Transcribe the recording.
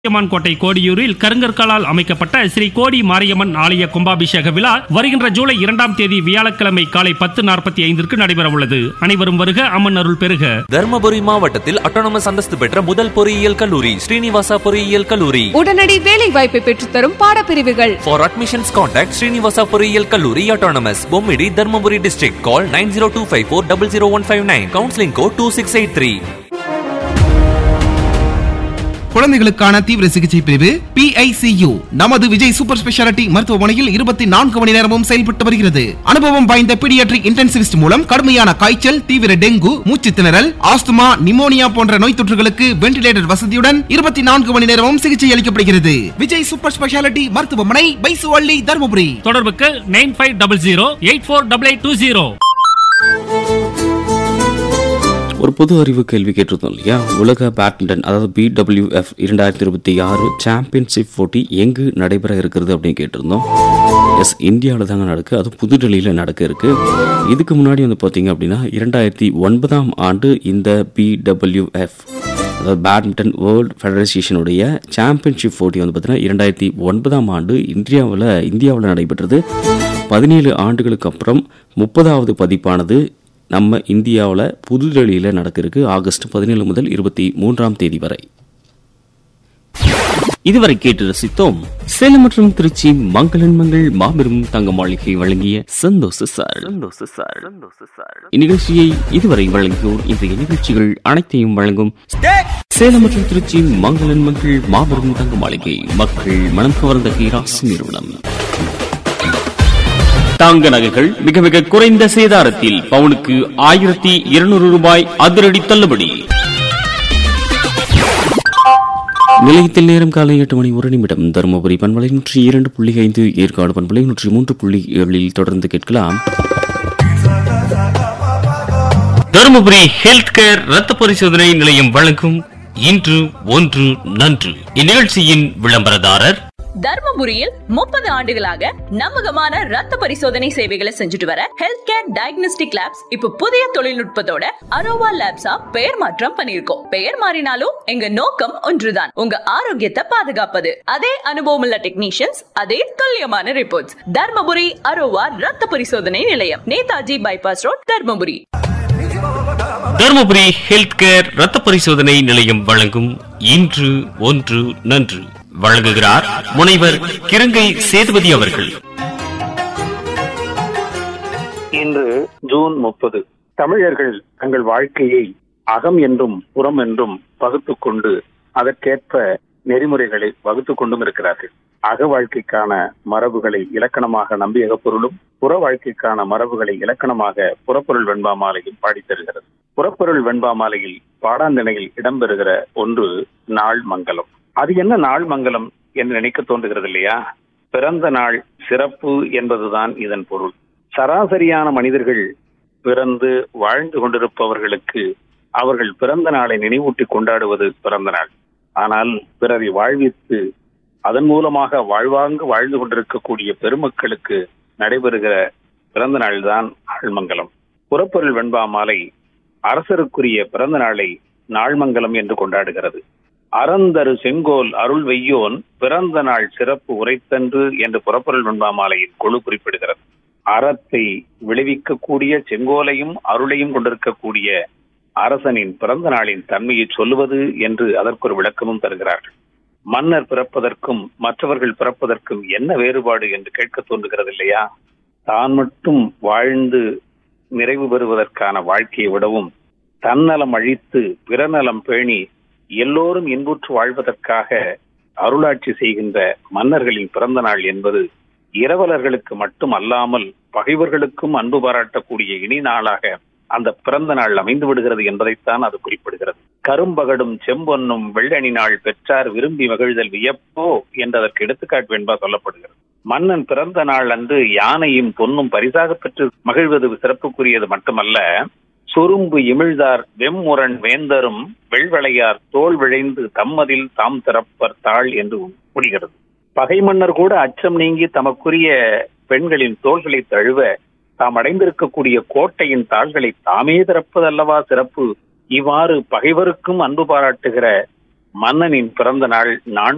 கோட்டை கோடியூரில் கருங்கற்களால் அமைக்கப்பட்ட ஸ்ரீ கோடி மாரியம்மன் ஆலய கும்பாபிஷேக விழா வருகின்ற ஜூலை 2ஆம் தேதி வியாழக்கிழமை காலை 10:45 நடைபெற உள்ளது. அனைவரும் வருக, அம்மன் அருள் பெறுக. தர்மபுரி மாவட்டத்தில் அட்டானமஸ் அந்தஸ்து பெற்ற முதல் பொறியியல் கல்லூரி ஸ்ரீனிவாசா பொறியியல் கல்லூரி. உடனடி வேலை வாய்ப்பை பெற்றுத்தரும் பாடப்பிரிவுகள். For admissions contact ஸ்ரீனிவாசா பொறியியல் கல்லூரி autonomous Bommidi Dharmapuri district. Call 9025400159. Counseling code 2683. குழந்தைகளுக்கான தீவிர சிகிச்சை பிரிவு PICU நமது விஜய் சூப்பர் ஸ்பெஷாலிட்டி மருத்துவமனையில் 24 மணி நேரமும் செயல்பட்டு வருகிறது. அனுபவம் வாய்ந்த பீடியாட்ரிக் இன்டென்சிவிஸ்ட் மூலம் கடுமையான காய்ச்சல், தீவிர டெங்கு, மூச்சு திணறல், ஆஸ்துமா, நிமோனியா போன்ற நோய் தொற்றுகளுக்கு வென்டிலேட்டர் வசதியுடன் 24 மணி நேரமும் சிகிச்சை அளிக்கப்படுகிறது. விஜய் சூப்பர் ஸ்பெஷாலிட்டி மருத்துவமனை, பைசுவள்ளி, தர்மபுரி. தொடர்புக்கு 9500848820. ஒரு பொது அறிவு கேள்வி கேட்டிருந்தோம் இல்லையா? உலக பேட்மிண்டன் அதாவது BWF 2026 சாம்பியன்ஷிப் போட்டி எங்கு நடைபெற இருக்கிறது அப்படின்னு கேட்டிருந்தோம். எஸ், இந்தியாவில் தாங்க நடக்கு. அது புதுடெல்லியில் நடக்க இருக்கு. இதுக்கு முன்னாடி பார்த்தீங்க அப்படின்னா 2009ஆம் ஆண்டு இந்த BWF அதாவது பேட்மிண்டன் வேர்ல்டு ஃபெடரேஷனுடைய சாம்பியன்ஷிப் போட்டி பார்த்தீங்கன்னா 2009ஆம் ஆண்டு இந்தியாவில் நடைபெற்றது. 17 ஆண்டுகளுக்கு அப்புறம் 30வது பதிப்பானது நம்ம இந்தியாவில் புதுடெல்லியில் நடக்க இருக்கு. ஆகஸ்ட் 17 முதல் 23ஆம் தேதி வரை. இதுவரை கேட்டு ரசித்தோம் சேலம் மற்றும் திருச்சி மங்களன் மங்கள் மாபெரும் தங்க மாளிகை வழங்கிய சந்தோஷ சார். இந்நிகழ்ச்சியை இதுவரை வழங்கியோர் இன்றைய நிகழ்ச்சிகள் அனைத்தையும் வழங்கும் சேலம் மற்றும் திருச்சி மங்களன் மங்கள் மாபெரும் தங்க மாளிகை, மக்கள் மனம் கவர்ந்த கைராசி நிறுவனம். தங்க நகைகள் மிக மிக குறைந்த சேதாரத்தில் பவுனுக்கு 1200 ரூபாய் அதிரடி தள்ளுபடி. நிலையத்தில் நேரம் காலை 8:01 தருமபுரி பண்பலை 102.5, ஏற்காடு பண்பலை 103.7 தொடர்ந்து கேட்கலாம். தருமபுரி ஹெல்த் கேர் ரத்த பரிசோதனை நிலையம் வழங்கும் இன்று ஒன்று நன்று. இந்நிகழ்ச்சியின் விளம்பரதாரர் தர்மபுரியில் 30 ஆண்டுகளாக நம்பகமான ரத்த பரிசோதனை சேவைகளை செஞ்சுட்டு வர ஹெல்த் கேர் டயக்னோஸ்டிக் லேப்ஸ் இப்ப புதிய தொழில்நுட்பத்தோட அரோவா லேப்ஸா பெயர் மாற்றம் பண்ணிருக்கோம். பெயர் மாறினாலும் எங்க நோக்கம் ஒன்றுதான், உங்க ஆரோக்கியத்தை பாதுகாப்பது. அதே அனுபவமுள்ள டெக்னீஷியன்ஸ், அதே துல்லியமான ரிப்போர்ட்ஸ். தர்மபுரி அரோவா ரத்த பரிசோதனை நிலையம், Netaji bypass road, Dharmapuri. Dharmapuri health care ரத்த பரிசோதனை நிலையம் வழங்கும் இன்று ஒன்று நன்று. வழங்குகிறார் முனைவர் கிருங்கை சேதுபதி அவர்கள். இன்று ஜூன் 30. தமிழர்கள் தங்கள் வாழ்க்கையை அகம் என்றும் புறம் என்றும் பகுத்துக் கொண்டு அதற்கேற்ப நெறிமுறைகளை வகுத்துக் கொண்டும் இருக்கிறார்கள். அக வாழ்க்கைக்கான மரபுகளை இலக்கணமாக நம்பி அகப்பொருளும், புற வாழ்க்கைக்கான மரபுகளை இலக்கணமாக புறப்பொருள் வெண்பா மாலையில் பாடித் தருகிறது. புறப்பொருள் வெண்பா மாலையில் பாடாந்தனையில் இடம்பெறுகிற ஒன்று நாள் மங்கலம். அது என்ன நாள் மங்கலம் என்று நினைக்க தோன்றுகிறது இல்லையா? பிறந்த நாள் சிறப்பு என்பதுதான் இதன் பொருள். சராசரியான மனிதர்கள் பிறந்து வாழ்ந்து கொண்டிருப்பவர்களுக்கு அவர்கள் பிறந்த நாளை நினைவூட்டி கொண்டாடுவது பிறந்த நாள். ஆனால் பிறரை வாழ்வித்து அதன் மூலமாக வாழ்வாங்கு வாழ்ந்து கொண்டிருக்கக்கூடிய பெருமக்களுக்கு நடைபெறுகிற பிறந்த நாள் தான் நாள்மங்கலம். புறப்பொருள் வெண்பா மாலை அரசருக்குரிய பிறந்த நாளை நாள்மங்கலம் என்று கொண்டாடுகிறது. அறந்தரு செங்கோல் அருள் வெய்யோன் பிறந்த நாள் சிறப்பு உரைத்தன்று என்று புறப்பொருள் வெண்பா மாலையின் குழு குறிப்பிடுகிறது. அறத்தை விளைவிக்கக்கூடிய செங்கோலையும் அருளையும் கொண்டிருக்கக்கூடிய அரசனின் பிறந்த நாளின் தன்மையை சொல்லுவது என்று அதற்கு ஒரு விளக்கமும் தருகிறார்கள். மன்னர் பிறப்பதற்கும் மற்றவர்கள் பிறப்பதற்கும் என்ன வேறுபாடு என்று கேட்க தோன்றுகிறது இல்லையா? தான் மட்டும் வாழ்ந்து நிறைவு பெறுவதற்கான வாழ்க்கையை விடவும் தன்னலம் அழித்து பிறநலம் பேணி எல்லோரும் இன்புற்று வாழ்வதற்காக அருளாட்சி செய்கின்ற மன்னர்களின் பிறந்த நாள் என்பது இரவலர்களுக்கு மட்டும் அல்லாமல் பகைவர்களுக்கும் அன்பு பாராட்டக்கூடிய இனி நாளாக அந்த பிறந்த நாள் அமைந்து விடுகிறது என்பதைத்தான் அது குறிப்பிடுகிறது. கரும்பகடும் செம்பொன்னும் வெள்ளணி நாள் பெற்றார் விரும்பி மகிழ்தல் வியப்போ என்றதற்கு எடுத்துக்காட்டு என்பா சொல்லப்படுகிறது. மன்னன் பிறந்த நாள் அன்று யானையும் பொன்னும் பரிசாக பெற்று மகிழ்வது சிறப்புக்குரியது மட்டுமல்ல, சொரும்பு இமிழ்தார் வெம்முரண் வேந்தரும் வெள்வளையார் தோல் விழைந்து தம்மதில் தாம் திறப்பர் தாள் என்று முடிகிறது. பகை மன்னர் கூட அச்சம் நீங்கி தமக்குரிய பெண்களின் தோள்களை தழுவ தாம் அடைந்திருக்கக்கூடிய கோட்டையின் தாள்களை தாமே திறப்பதல்லவா சிறப்பு. இவ்வாறு பகைவருக்கும் அன்பு பாராட்டுகிற மன்னனின் பிறந்த நாள்